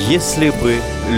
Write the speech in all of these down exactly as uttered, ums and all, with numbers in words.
Если бы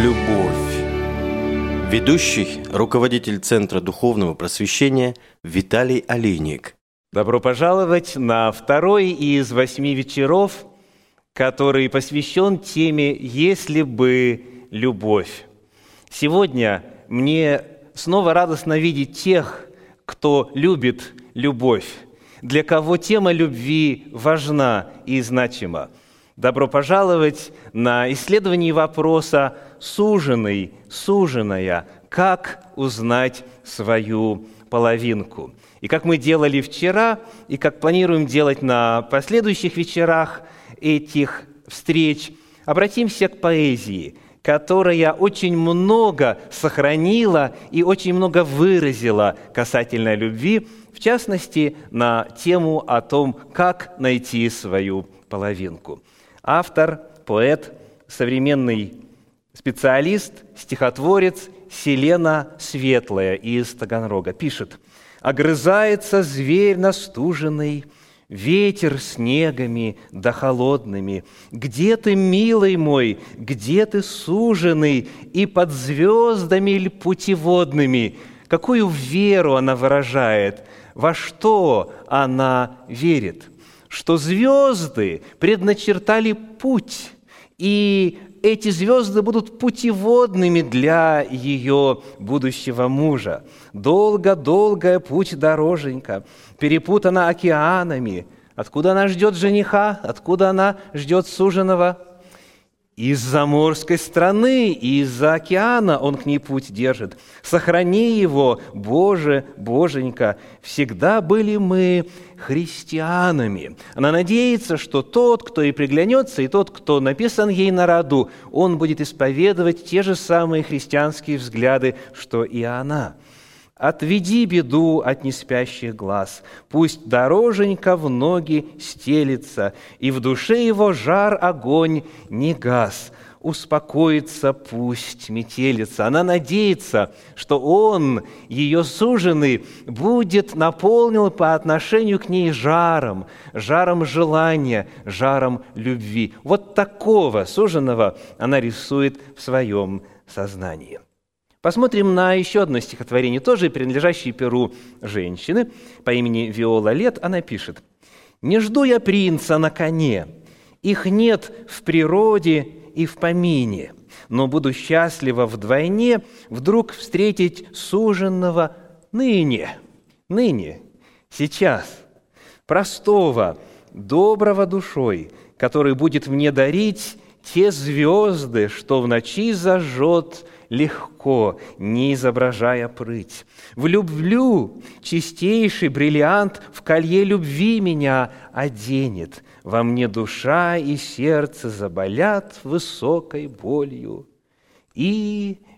любовь. Ведущий, руководитель Центра духовного просвещения Виталий Олейник. Добро пожаловать на второй из восьми вечеров, который посвящен теме «Если бы любовь». Сегодня мне снова радостно видеть тех, кто любит любовь, для кого тема любви важна и значима. Добро пожаловать на исследование вопроса «Суженый, суженая. Как узнать свою половинку?». И как мы делали вчера, и как планируем делать на последующих вечерах этих встреч, обратимся к поэзии, которая очень много сохранила и очень много выразила касательно любви, в частности, на тему о том, как найти свою половинку. Автор, поэт, современный специалист, стихотворец Селена Светлая из Таганрога пишет: «Огрызается зверь настуженный, ветер снегами да холодными. Где ты, милый мой, где ты, суженый, и под звездами ль путеводными?» Какую веру она выражает, во что она верит? Что звезды предначертали путь, и эти звезды будут путеводными для ее будущего мужа. Долго-долгая путь дороженька, перепутана океанами. Откуда она ждет жениха? Откуда она ждет суженого? Из-за морской страны, из-за океана он к ней путь держит. Сохрани его, Боже, Боженька, всегда были мы христианами. Она надеется, что тот, кто ей приглянется, и тот, кто написан ей на роду, он будет исповедовать те же самые христианские взгляды, что и она. Отведи беду от неспящих глаз, пусть дороженька в ноги стелится, и в душе его жар огонь не гас. Успокоится пусть метелица. Она надеется, что он, ее суженый, будет наполнен по отношению к ней жаром, жаром желания, жаром любви. Вот такого суженого она рисует в своем сознании. Посмотрим на еще одно стихотворение, тоже принадлежащее перу женщины по имени Виола Лет. Она пишет: «Не жду я принца на коне, их нет в природе и в помине, но буду счастлива вдвойне вдруг встретить суженого ныне, ныне, сейчас, простого, доброго душой, который будет мне дарить те звезды, что в ночи зажжет легко, не изображая прыть. Влюблю, чистейший бриллиант в колье любви меня оденет. Во мне душа и сердце заболят высокой болью. И